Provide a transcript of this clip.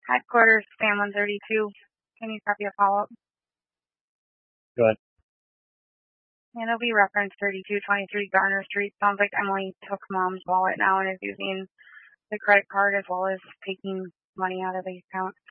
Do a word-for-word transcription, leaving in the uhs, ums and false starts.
Headquarters, Sam one thirty-two. Can you copy a follow-up? Go ahead. And it'll be reference thirty-two twenty-three Garner Street. Sounds like Emily took mom's wallet now and is using the credit card as well as taking money out of the account.